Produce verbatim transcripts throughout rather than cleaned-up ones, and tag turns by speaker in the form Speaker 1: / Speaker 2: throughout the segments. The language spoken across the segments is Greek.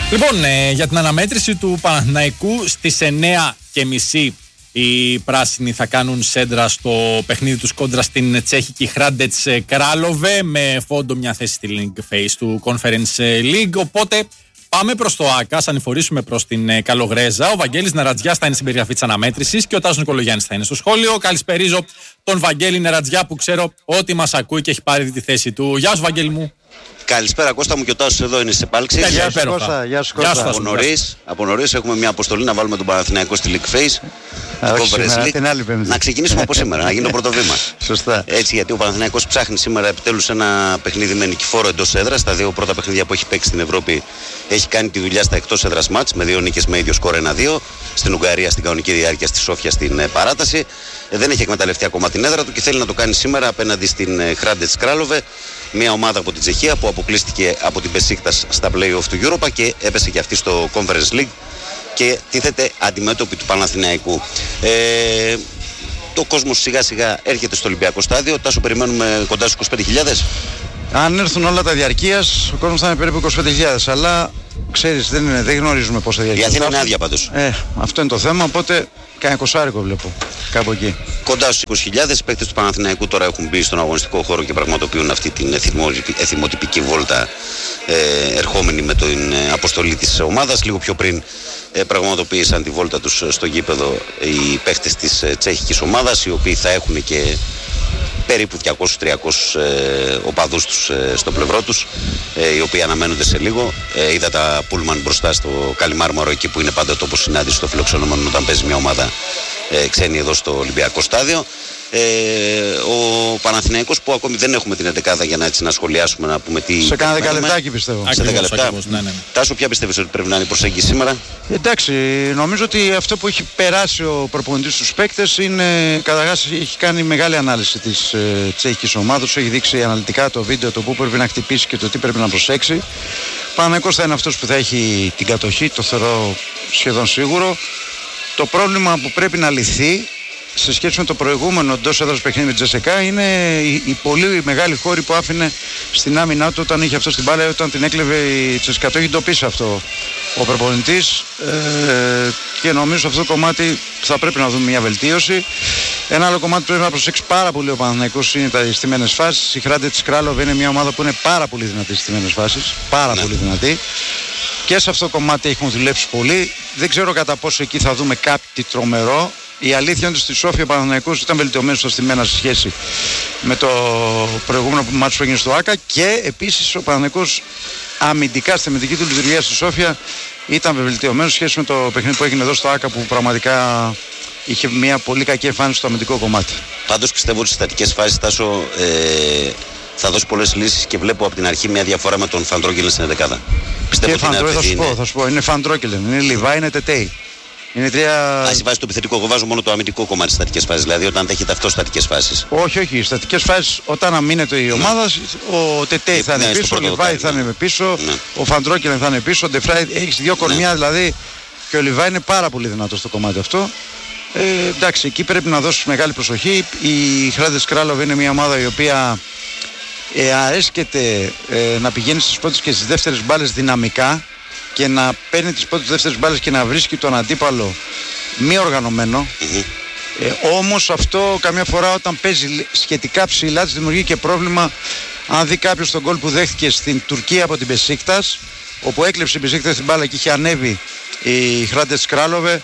Speaker 1: Λοιπόν, ε, για την αναμέτρηση του Παναθηναϊκού στις εννιά και μισή οι πράσινοι θα κάνουν σέντρα στο παιχνίδι τους κόντρα στην τσέχικη Hrádec Králové με φόντο μια θέση στη League Phase του Conference League. Οπότε πάμε προς το ΆΚΑ, ας ανηφορήσουμε προς την ε, Καλογρέζα. Ο Βαγγέλης Νερατζιάς θα είναι στην περιγραφή της αναμέτρησης και ο Τάσος Νικολογιάννης θα είναι στο σχόλιο. Καλησπερίζω τον Βαγγέλη Νερατζιά που ξέρω ότι μας ακούει και έχει πάρει τη θέση του. Γεια σου, Βαγγέλη μου.
Speaker 2: Καλησπέρα Κώστα μου, και ο Τάσος εδώ είναι σε επάλξη.
Speaker 1: Γεια σου Κώστα.
Speaker 3: Γεια σου Κώστα.
Speaker 2: Από νωρίς, από νωρίς έχουμε μια αποστολή να βάλουμε τον Παναθηναϊκό στη League Phase. Να ξεκινήσουμε από σήμερα, να γίνει το πρώτο βήμα.
Speaker 3: Σωστά.
Speaker 2: Έτσι, γιατί ο Παναθηναϊκός ψάχνει σήμερα επιτέλους ένα παιχνίδι με νικηφόρο εντός έδρας. Τα δύο πρώτα παιχνίδια που έχει παίξει στην Ευρώπη έχει κάνει τη δουλειά στα εκτός έδρας μάτς με δύο νίκες με ίδιο σκορ ένα δύο. Στην Ουγγαρία στην κανονική διάρκεια, στη Σόφια στην παράταση. Δεν έχει εκμεταλλευτεί ακόμα την έδρα του και θέλει να το κάνει σήμερα απέναντι στην Hrádec Králové. Μια ομάδα από την Τσεχία που αποκλείστηκε από την Μπεσίκτας στα play-off του Europa και έπεσε και αυτή στο Conference League και τίθεται αντιμέτωπη του Παναθηναϊκού. Ε, το κόσμος σιγά σιγά έρχεται στο Ολυμπιακό στάδιο. Τάσο, περιμένουμε κοντά στους είκοσι πέντε χιλιάδες.
Speaker 3: Αν έρθουν όλα τα διαρκείας, ο κόσμος θα είναι περίπου είκοσι πέντε χιλιάδες. Αλλά ξέρεις, δεν, είναι, δεν γνωρίζουμε πόσα διαρκεία.
Speaker 2: Η Αθήνα είναι άδεια πάντως.
Speaker 3: Ε, αυτό είναι το θέμα, οπότε κάνει εικοσάρικο βλέπω. Κάπου εκεί.
Speaker 2: Κοντά στους είκοσι χιλιάδες. Οι παίκτες του Παναθηναϊκού τώρα έχουν μπει στον αγωνιστικό χώρο και πραγματοποιούν αυτή την εθιμοτυπική βόλτα, ε, ερχόμενη με την ε, αποστολή της ομάδας. Λίγο πιο πριν ε, πραγματοποίησαν τη βόλτα τους στο γήπεδο οι παίκτες της ε, τσέχικης ομάδας, οι οποίοι θα έχουν και περίπου διακόσιους με τριακόσιους ε, οπαδούς τους ε, στο πλευρό τους, ε, οι οποίοι αναμένονται σε λίγο. Ε, είδα τα πούλμαν μπροστά στο Καλιμάρμαρο, εκεί που είναι πάντα τόπος συνάντηση στο φιλοξενούμενο όταν παίζει μια ομάδα ε, ξένη εδώ στο Ολυμπιακό στάδιο. Ε, ο Παναθηναϊκός που ακόμη δεν έχουμε την εντεκάδα για να, έτσι, να σχολιάσουμε, να πούμε τι.
Speaker 3: Σε κάνα δέκα λεπτάκι πιστεύω.
Speaker 2: Σε δέκα λεπτά. Ναι, ναι. Τάσο, ποια πιστεύεις ότι πρέπει να είναι η προσέγγιση σήμερα?
Speaker 3: Εντάξει, νομίζω ότι αυτό που έχει περάσει ο προπονητής στους παίκτες είναι, καταρχάς έχει κάνει μεγάλη ανάλυση της ε, τσέχικης ομάδας, έχει δείξει αναλυτικά το βίντεο, το που πρέπει να χτυπήσει και το τι πρέπει να προσέξει. Ο Παναθηναϊκός θα είναι αυτός που θα έχει την κατοχή, το θεωρώ σχεδόν σίγουρο. Το πρόβλημα που πρέπει να λυθεί σε σχέση με το προηγούμενο εντός έδρας παιχνίδι με τη Τζεσεκά είναι η, η πολύ μεγάλη χώρη που άφηνε στην άμυνά του όταν είχε αυτό στην μπάλα, όταν την έκλεβε η Τσεσεκά. Το έχει εντοπίσει αυτό ο προπονητής ε, και νομίζω σε αυτό το κομμάτι θα πρέπει να δούμε μια βελτίωση. Ένα άλλο κομμάτι που πρέπει να προσέξει πάρα πολύ ο Παναθηναϊκός είναι τα στιμένες φάσεις. Η Hrádec Králové είναι μια ομάδα που είναι πάρα πολύ δυνατή στις στιμένες φάσεις. Πάρα ναι. πολύ δυνατή. Και σε αυτό το κομμάτι έχουν δουλέψει πολύ. Δεν ξέρω κατά πόσο εκεί θα δούμε κάτι τρομερό. Η αλήθεια είναι ότι στη Σόφια ο Παναθηναϊκός ήταν βελτιωμένος στα στιμένα σε σχέση με το προηγούμενο μάτσο που έγινε στο ΆΚΑ και επίσης ο Παναθηναϊκός αμυντικά στη αμυντική του λειτουργία στη Σόφια ήταν βελτιωμένος σε σχέση με το παιχνίδι που έγινε εδώ στο ΆΚΑ, που πραγματικά είχε μια πολύ κακή εμφάνιση στο αμυντικό κομμάτι.
Speaker 2: Πάντως πιστεύω ότι στις στατικές φάσεις, Τάσο, ε, θα δώσει πολλές λύσεις και βλέπω από την αρχή μια διαφορά με τον Φαντρόκελεν στην εντεκάδα.
Speaker 3: Πιστεύω και Φαντρόκελεν, θα σου πω, θα σου πω, είναι Φαντρόκελεν, είναι Λιβά, είναι Τετέι. Είναι τρία...
Speaker 2: Α, εσύ βάζεις το επιθετικό, εγώ βάζω μόνο το αμυντικό κομμάτι στις στατικές φάσεις, δηλαδή όταν έχετε αυτό στατικές φάσεις.
Speaker 3: Όχι, όχι, οι στατικές φάσεις όταν αμήνεται η ομάδα, ναι. ο Τετέι θα είναι ναι, πίσω, ο Λιβάη ναι. θα είναι πίσω, ναι. ο Φαντρόκελεν θα είναι πίσω, ο Ντεφράι, έχεις δύο κορμιά ναι. δηλαδή και ο Λιβάη είναι πάρα πολύ δυνατός στο κομμάτι αυτό. Ε, εντάξει, εκεί πρέπει να δώσεις μεγάλη προσοχή. Η Hrádec Králové είναι μια ομάδα η οποία ε, αρέσκεται ε, να πηγαίνει στις πρώτες και στις δεύτερες μπάλες δυναμικά και να παίρνει τις πρώτες δεύτερες μπάλες και να βρίσκει τον αντίπαλο μη οργανωμένο. Mm-hmm. Ε, όμως αυτό καμιά φορά όταν παίζει σχετικά ψηλά της δημιουργεί και πρόβλημα. Αν δει κάποιος τον γκολ που δέχτηκε στην Τουρκία από την Μπεσίκτας, όπου έκλεψε η Μπεσίκτας την μπάλα και είχε ανέβει η Hrádec Králové,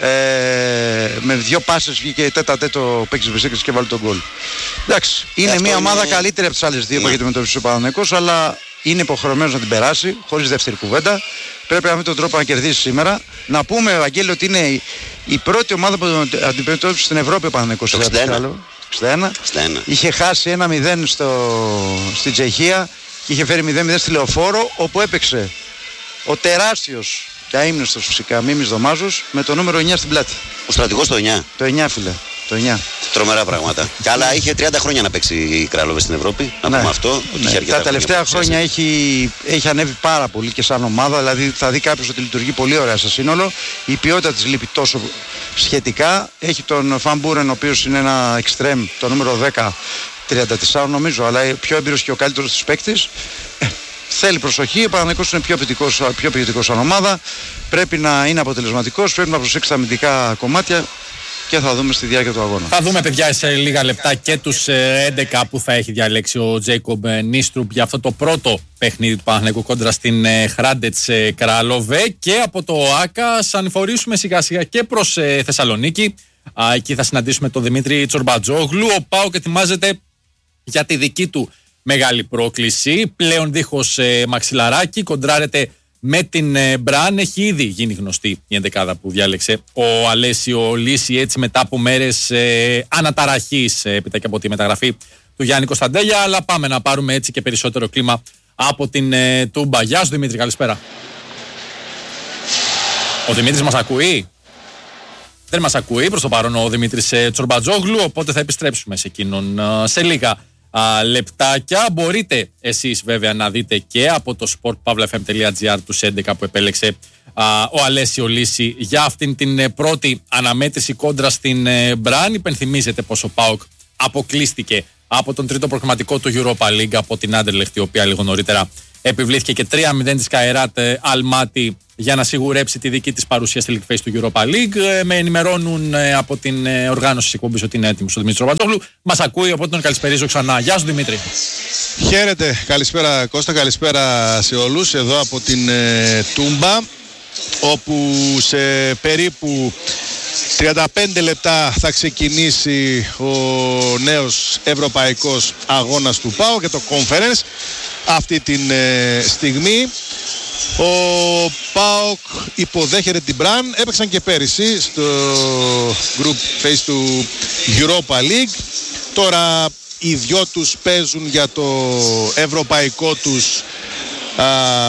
Speaker 3: ε, με δύο πάσες βγήκε τέτα τέτο παίκτη της Μπεσίκτας και βάλει τον γκολ. Εντάξει, είναι μια ομάδα είναι... καλύτερη από τις άλλες δύο ναι. που έχει αντιμετωπίσει ο Παναθηναϊκός, αλλά είναι υποχρεωμένος να την περάσει χωρίς δεύτερη κουβέντα. Πρέπει να βρει τον τρόπο να κερδίσει σήμερα. Να πούμε, Ευαγγέλιο, ότι είναι η, η πρώτη ομάδα που αντιμετώπισε στην Ευρώπη ο Παναθηναϊκός.
Speaker 2: εξήντα ένα.
Speaker 3: Είχε χάσει ένα μηδέν στο, στην Τσεχία και είχε φέρει μηδέν μηδέν στη Λεωφόρο, όπου έπαιξε ο τεράστιος και αείμνηστος φυσικά Μίμης Δωμάζος με το νούμερο εννιά στην πλάτη.
Speaker 2: Ο στρατηγός το εννιά.
Speaker 3: Το εννιά, φίλε. Το εννιά.
Speaker 2: Τρομερά πράγματα. Και άλλα είχε τριάντα χρόνια να παίξει η Králové στην Ευρώπη. Να ναι. πούμε αυτό. Ότι
Speaker 3: ναι. Τα τελευταία χρόνια έχει, έχει ανέβει πάρα πολύ και σαν ομάδα. Δηλαδή θα δει κάποιος ότι λειτουργεί πολύ ωραία σε σύνολο. Η ποιότητα της λείπει τόσο σχετικά. Έχει τον Φαμπούρεν, ο οποίος είναι ένα εξτρέμ, το νούμερο δέκα, τριάντα τέσσερα νομίζω, αλλά πιο έμπειρος και ο καλύτερος της παίκτης. θέλει προσοχή. Ο Παναθηναϊκός είναι πιο ποιητικός, πιο ποιητικός σαν ομάδα. Πρέπει να είναι αποτελεσματικός, πρέπει να προσέξει τα αμυντικά κομμάτια και θα δούμε στη διάρκεια του αγώνα.
Speaker 1: Θα δούμε, παιδιά, σε λίγα λεπτά και τους έντεκα που θα έχει διαλέξει ο Τζέικομπ Νίστρουπ για αυτό το πρώτο παιχνίδι του Παναθηναϊκού κόντρα στην Χράντετς Κράλοβε. Και από το ΆΚΑ θα ανηφορήσουμε σιγά σιγά και προς Θεσσαλονίκη. Εκεί θα συναντήσουμε τον Δημήτρη Τσορμπατζόγλου. Ο ΠΑΟΚ ετοιμάζεται για τη δική του μεγάλη πρόκληση. Πλέον δίχως ε, μαξιλαράκι, κοντράρεται με την ε, Μπραν. Έχει ήδη γίνει γνωστή η ενδεκάδα που διάλεξε ο Αλέσιο Λύση, έτσι μετά από μέρες ε, αναταραχής ε, έπειτα και από τη μεταγραφή του Γιάννη Κωνσταντέλια. Αλλά πάμε να πάρουμε έτσι και περισσότερο κλίμα από την ε, Τούμπα. Γεια σου Δημήτρη, καλησπέρα. Ο Δημήτρης μας ακούει? Δεν μας ακούει προς το παρόν ο Δημήτρης Τσορμπατζόγλου, οπότε θα επιστρέψουμε σε εκείνον σε λίγα α, λεπτάκια. Μπορείτε εσείς βέβαια να δείτε και από το σπορτ παύλα εφ εμ τελεία τζι άρ τους έντεκα που επέλεξε α, ο Αλέσιο Λύση για αυτήν την πρώτη αναμέτρηση κόντρα στην ε, Μπραν. Υπενθυμίζετε πως ο ΠΑΟΚ αποκλείστηκε από τον τρίτο προγραμματικό του Europa League από την Άντερλεχτ, η οποία λίγο νωρίτερα επιβλήθηκε και τρία μηδέν της Καϊράτ Αλμάτι για να σιγουρέψει τη δική της παρουσία στη League Phase του Europa League. Με ενημερώνουν από την οργάνωση της εκπομπής ότι είναι έτοιμος ο Δημήτρης Τσορμπατζόγλου. Μας ακούει, οπότε τον καλησπερίζω ξανά. Γεια σου Δημήτρη.
Speaker 4: Χαίρετε, καλησπέρα Κώστα, καλησπέρα σε όλους εδώ από την ε, Τούμπα, όπου σε περίπου τριάντα πέντε λεπτά θα ξεκινήσει ο νέος ευρωπαϊκός αγώνας του ΠΑΟΚ για το Conference. Αυτή την ε, στιγμή ο ΠΑΟΚ υποδέχεται την Μπραν. Έπαιξαν και πέρυσι στο group phase του Europa League. Τώρα οι δυο τους παίζουν για το ευρωπαϊκό τους α,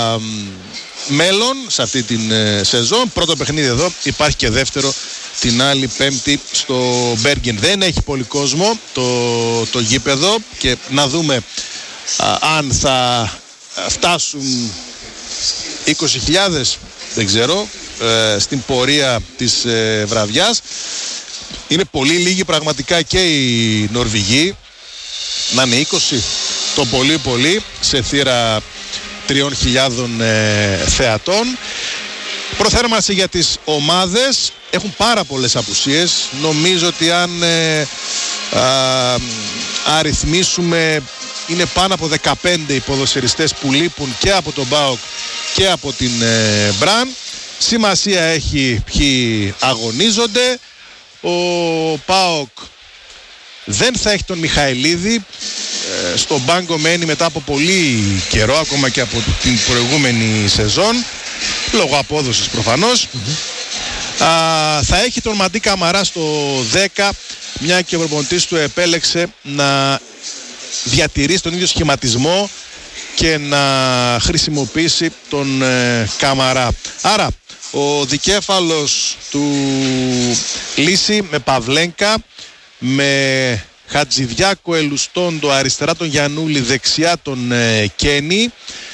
Speaker 4: μέλλον σε αυτή την ε, σεζόν. Πρώτο παιχνίδι εδώ, υπάρχει και δεύτερο την άλλη Πέμπτη στο Μπέργεν. Δεν έχει πολύ κόσμο το, το γήπεδο και να δούμε α, αν θα φτάσουν είκοσι χιλιάδες, δεν ξέρω, ε, στην πορεία της ε, βραδιάς. Είναι πολύ λίγοι πραγματικά και οι Νορβηγοί, να είναι είκοσι το πολύ πολύ σε θύρα τριών χιλιάδων ε, θεατών. Προθέρμανση για τις ομάδες, έχουν πάρα πολλές απουσίες. Νομίζω ότι αν ε, α, αριθμίσουμε, είναι πάνω από δεκαπέντε οι ποδοσφαιριστές που λείπουν και από τον ΠΑΟΚ και από την ε, Μπραν. Σημασία έχει ποιοι αγωνίζονται. Ο ΠΑΟΚ δεν θα έχει τον Μιχαηλίδη, ε, στον πάγκο μένει μετά από πολύ καιρό, ακόμα και από την προηγούμενη σεζόν, λόγω απόδοσης προφανώς. Mm-hmm. Α, θα έχει τον Μαντί Καμαρά στο δέκα, μια και ο προπονητής του επέλεξε να διατηρήσει τον ίδιο σχηματισμό και να χρησιμοποιήσει τον ε, Καμαρά. Άρα ο δικέφαλος του Λύση με Παυλένκα, με Χατζηδιάκο Ελουστόντο αριστερά, τον Γιαννούλη δεξιά, τον ε, Κένι.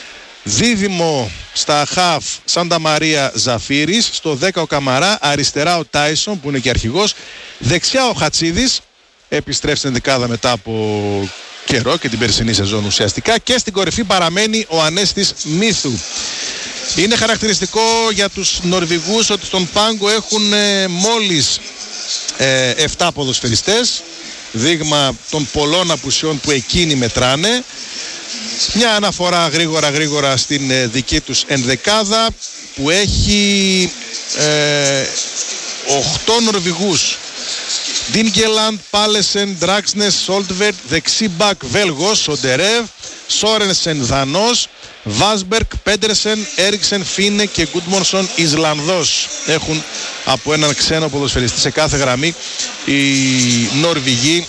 Speaker 4: Δίδυμο στα χαφ Σάντα Μαρία Ζαφύρης, στο δέκα ο Καμαρά, αριστερά ο Τάισον που είναι και αρχηγός, δεξιά ο Χατσίδης, επιστρέφει στην δεκάδα μετά από καιρό και την περσινή σεζόν ουσιαστικά, και στην κορυφή παραμένει ο Ανέστης Μίθου. Είναι χαρακτηριστικό για τους Νορβηγούς ότι στον πάγκο έχουν ε, μόλις ε, επτά ποδοσφαιριστές, δείγμα των πολλών απουσιών που εκείνοι μετράνε. Μια αναφορά γρήγορα γρήγορα στην ε, δική τους ενδεκάδα που έχει ε, οκτώ Νορβηγούς. Ντίνγκελαντ, Πάλεσεν, Ντράξνες, Σόλτβερτ, δεξί μπακ Βέλγος, ο Ντερεύ, Σόρενσεν Δανός, Βάσμπερκ, Πέντερσεν, Έριξεν, Φίνε και Γκούντμονσον Ισλανδός. Έχουν από έναν ξένο ποδοσφαιριστή σε κάθε γραμμή οι Νορβηγοί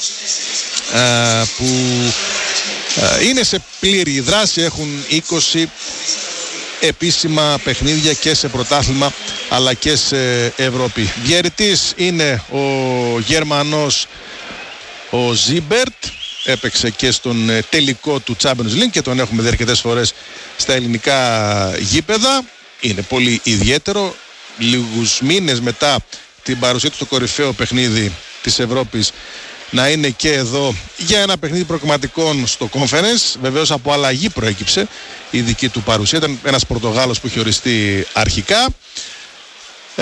Speaker 4: ε, που ε, είναι σε πλήρη δράση. Έχουν είκοσι επίσημα παιχνίδια και σε πρωτάθλημα αλλά και σε Ευρώπη. Διαιτητής είναι ο Γερμανός ο Ζίμπερτ, έπαιξε και στον τελικό του Champions League και τον έχουμε δει αρκετές φορές στα ελληνικά γήπεδα. Είναι πολύ ιδιαίτερο, λίγους μήνες μετά την παρουσία του στο κορυφαίο παιχνίδι της Ευρώπης να είναι και εδώ για ένα παιχνίδι προκριματικών στο Conference. Βεβαίως από αλλαγή προέκυψε η δική του παρουσία. Ήταν ένας Πορτογάλος που είχε οριστεί αρχικά. Ε,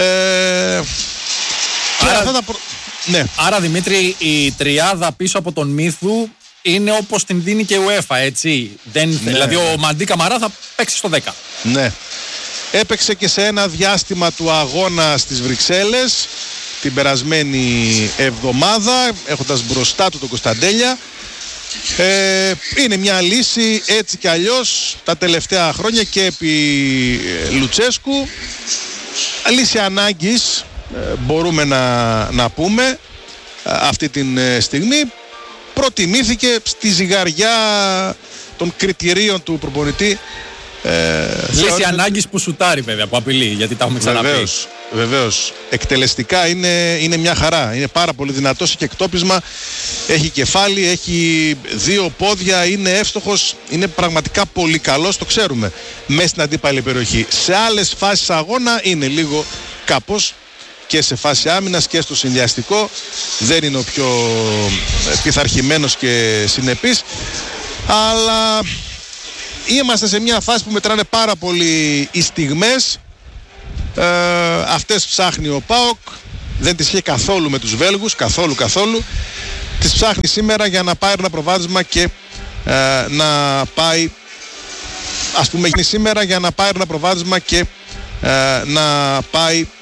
Speaker 1: άρα,
Speaker 4: αυτά τα προ... ναι.
Speaker 1: άρα Δημήτρη, η τριάδα πίσω από τον Μύθου είναι όπως την δίνει και η UEFA, έτσι. Δεν, ναι. Δηλαδή ο Μαντί Καμαρά θα παίξει στο δέκα.
Speaker 4: Ναι. Έπαιξε και σε ένα διάστημα του αγώνα στις Βρυξέλλες την περασμένη εβδομάδα, έχοντας μπροστά του τον Κωνσταντέλια. Ε, είναι μια λύση έτσι κι αλλιώς τα τελευταία χρόνια και επί Λουτσέσκου. Λύση ανάγκης μπορούμε να, να πούμε αυτή την στιγμή. Προτιμήθηκε στη ζυγαριά των κριτηρίων του προπονητή. Ε,
Speaker 1: Λύση ανάγκης που σουτάρει βέβαια, που απειλεί, γιατί τα έχουμε ξαναπεί.
Speaker 4: Βεβαίως, βεβαίως. Εκτελεστικά είναι, είναι μια χαρά. Είναι πάρα πολύ δυνατός, έχει εκτόπισμα, έχει κεφάλι, έχει δύο πόδια, είναι εύστοχος, είναι πραγματικά πολύ καλός, το ξέρουμε, μέσα στην αντίπαλη περιοχή. Σε άλλες φάσεις αγώνα είναι λίγο κάπως, και σε φάση άμυνας και στο συνδυαστικό δεν είναι ο πιο πειθαρχημένος και συνεπής, αλλά είμαστε σε μια φάση που μετράνε πάρα πολύ οι στιγμές. Ε, αυτές ψάχνει ο ΠΑΟΚ, δεν τις είχε καθόλου με τους Βέλγους, καθόλου καθόλου. Τις ψάχνει σήμερα για να πάρει ένα προβάδισμα και ε, να πάει, ας πούμε, σήμερα για να πάρει ένα προβάδισμα και ε, να πάει